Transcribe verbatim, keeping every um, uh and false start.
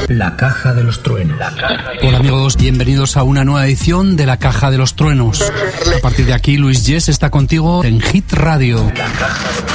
La Caja de los Truenos. Hola amigos, bienvenidos a una nueva edición de La Caja de los Truenos. A partir de aquí, Luis Yes está contigo en Hit Radio.